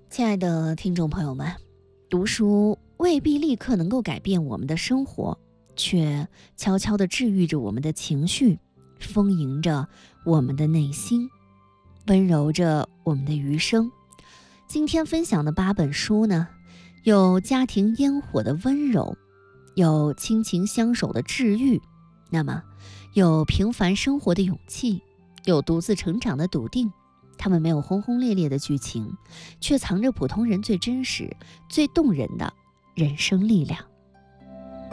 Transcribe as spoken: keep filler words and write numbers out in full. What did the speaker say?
亲爱的听众朋友们，读书未必立刻能够改变我们的生活，却悄悄地治愈着我们的情绪，丰盈着我们的内心，温柔着我们的余生。今天分享的八本书呢，有家庭烟火的温柔，有亲情相守的治愈，那么有平凡生活的勇气，有独自成长的笃定。他们没有轰轰烈烈的剧情，却藏着普通人最真实、最动人的人生力量。